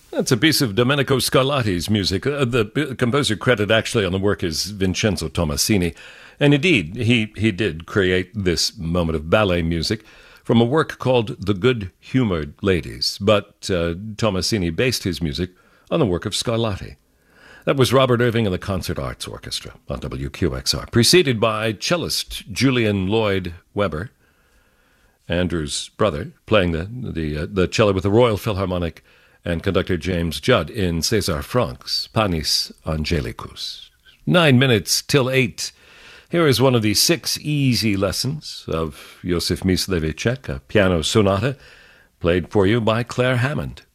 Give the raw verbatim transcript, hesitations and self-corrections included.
That's a piece of Domenico Scarlatti's music. Uh, the composer credit actually on the work is Vincenzo Tomasini. And indeed, he, he did create this moment of ballet music from a work called The Good-Humored Ladies. But uh, Tomasini based his music on the work of Scarlatti. That was Robert Irving and the Concert Arts Orchestra on W Q X R, preceded by cellist Julian Lloyd Webber, Andrew's brother, playing the, the, uh, the cello with the Royal Philharmonic, and conductor James Judd in César Franck's Panis Angelicus. Nine minutes till eight. Here is one of the six easy lessons of Joseph Myslivicek, a piano sonata, played for you by Claire Hammond.